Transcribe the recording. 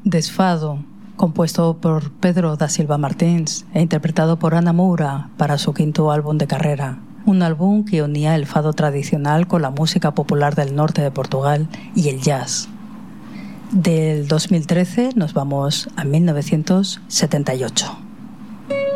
Desfado, compuesto por Pedro da Silva Martins e interpretado por Ana Moura para su quinto álbum de carrera. Un álbum que unía el fado tradicional con la música popular del norte de Portugal y el jazz. Del 2013 nos vamos a 1978.